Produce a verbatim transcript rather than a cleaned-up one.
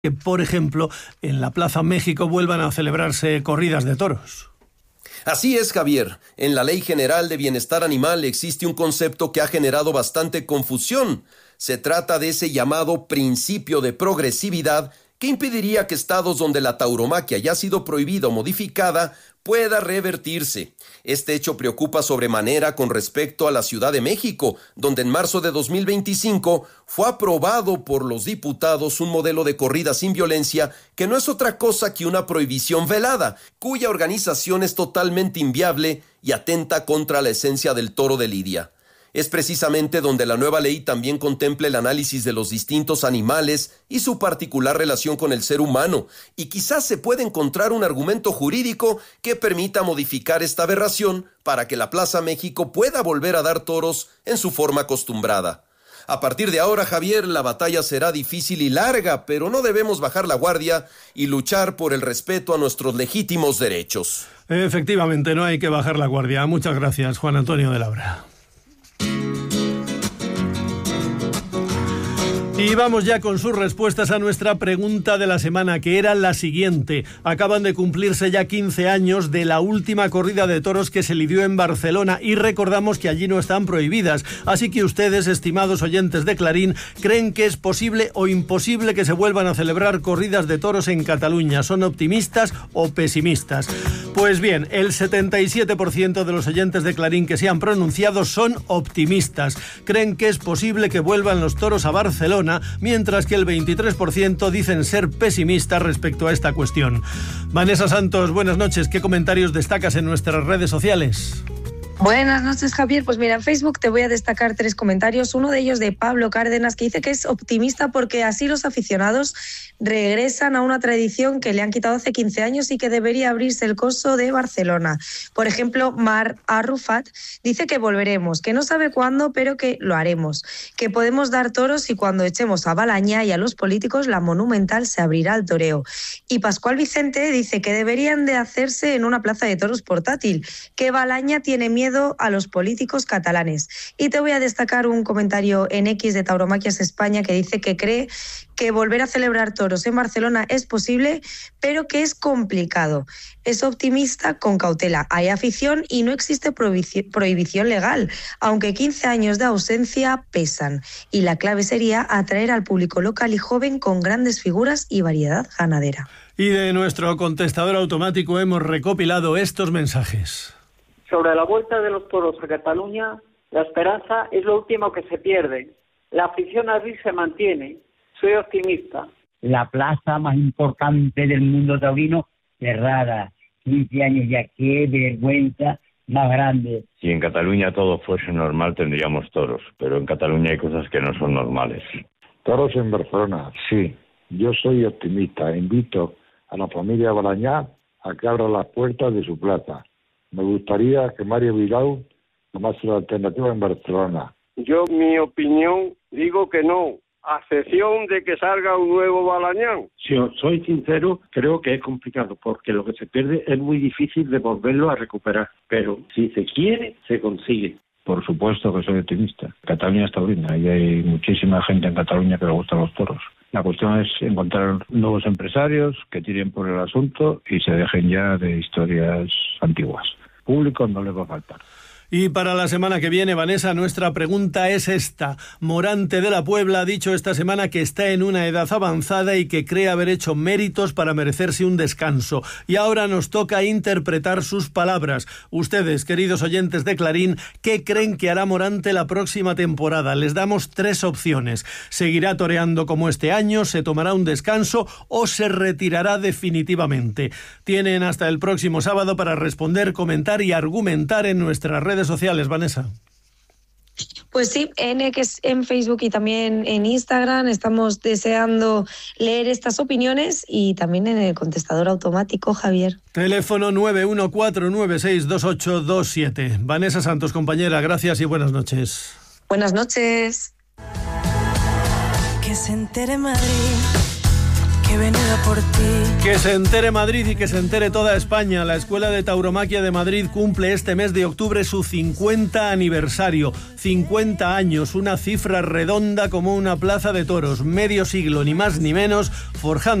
que, por ejemplo, en la Plaza México vuelvan a celebrarse corridas de toros. Así es, Javier. En la Ley General de Bienestar Animal existe un concepto que ha generado bastante confusión. Se trata de ese llamado principio de progresividad que impediría que estados donde la tauromaquia ya ha sido prohibida o modificada pueda revertirse. Este hecho preocupa sobremanera con respecto a la Ciudad de México, donde en marzo de dos mil veinticinco fue aprobado por los diputados un modelo de corrida sin violencia que no es otra cosa que una prohibición velada, cuya organización es totalmente inviable y atenta contra la esencia del toro de lidia. Es precisamente donde la nueva ley también contempla el análisis de los distintos animales y su particular relación con el ser humano, y quizás se pueda encontrar un argumento jurídico que permita modificar esta aberración para que la Plaza México pueda volver a dar toros en su forma acostumbrada. A partir de ahora, Javier, la batalla será difícil y larga, pero no debemos bajar la guardia y luchar por el respeto a nuestros legítimos derechos. Efectivamente, no hay que bajar la guardia. Muchas gracias, Juan Antonio de Labra. Y vamos ya con sus respuestas a nuestra pregunta de la semana, que era la siguiente. Acaban de cumplirse ya quince años de la última corrida de toros que se lidió en Barcelona y recordamos que allí no están prohibidas. Así que ustedes, estimados oyentes de Clarín, ¿creen que es posible o imposible que se vuelvan a celebrar corridas de toros en Cataluña? ¿Son optimistas o pesimistas? Pues bien, el setenta y siete por ciento de los oyentes de Clarín que se han pronunciado son optimistas. Creen que es posible que vuelvan los toros a Barcelona, mientras que el veintitrés por ciento dicen ser pesimistas respecto a esta cuestión. Vanessa Santos, buenas noches. ¿Qué comentarios destacas en nuestras redes sociales? Buenas noches, Javier. Pues mira, en Facebook te voy a destacar tres comentarios. Uno de ellos de Pablo Cárdenas, que dice que es optimista porque así los aficionados regresan a una tradición que le han quitado hace quince años y que debería abrirse el coso de Barcelona. Por ejemplo, Mar Arrufat dice que volveremos, que no sabe cuándo, pero que lo haremos, que podemos dar toros y cuando echemos a Balañá y a los políticos, la Monumental se abrirá al toreo. Y Pascual Vicente dice que deberían de hacerse en una plaza de toros portátil, que Balañá tiene miedo a los políticos catalanes. Y te voy a destacar un comentario en X de Tauromaquias España que dice que cree que volver a celebrar toros en Barcelona es posible, pero que es complicado. Es optimista con cautela. Hay afición y no existe prohibición legal, aunque quince años de ausencia pesan. Y la clave sería atraer al público local y joven con grandes figuras y variedad ganadera. Y de nuestro contestador automático hemos recopilado estos mensajes. Sobre la vuelta de los toros a Cataluña, la esperanza es lo último que se pierde. La afición allí se mantiene. Soy optimista. La plaza más importante del mundo taurino cerrada. quince años ya, qué vergüenza más grande. Si en Cataluña todo fuese normal tendríamos toros, pero en Cataluña hay cosas que no son normales. Toros en Barcelona, sí. Yo soy optimista. Invito a la familia Balañá a que abra las puertas de su plaza. Me gustaría que Mario Vidal tomase la alternativa en Barcelona. Yo, mi opinión, digo que no, a excepción de que salga un nuevo Balañán. Si soy sincero, creo que es complicado, porque lo que se pierde es muy difícil de volverlo a recuperar. Pero si se quiere, se consigue. Por supuesto que soy optimista. Cataluña es taurina y hay muchísima gente en Cataluña que le gustan los toros. La cuestión es encontrar nuevos empresarios que tiren por el asunto y se dejen ya de historias antiguas. Público no les va a faltar. Y para la semana que viene, Vanessa, nuestra pregunta es esta. Morante de la Puebla ha dicho esta semana que está en una edad avanzada y que cree haber hecho méritos para merecerse un descanso. Y ahora nos toca interpretar sus palabras. Ustedes, queridos oyentes de Clarín, ¿qué creen que hará Morante la próxima temporada? Les damos tres opciones. ¿Seguirá toreando como este año? ¿Se tomará un descanso? ¿O se retirará definitivamente? Tienen hasta el próximo sábado para responder, comentar y argumentar en nuestras redes sociales, Vanessa. Pues sí, en X, en Facebook y también en Instagram estamos deseando leer estas opiniones y también en el contestador automático, Javier. Teléfono nueve uno cuatro nueve seis dos ocho dos siete. Vanessa Santos, compañera, gracias y buenas noches. Buenas noches. Que se entere Madrid, que venga vida por ti. Que se entere Madrid y que se entere toda España. La Escuela de Tauromaquia de Madrid cumple este mes de octubre su cincuenta aniversario. cincuenta años, una cifra redonda como una plaza de toros. Medio siglo, ni más ni menos, forjando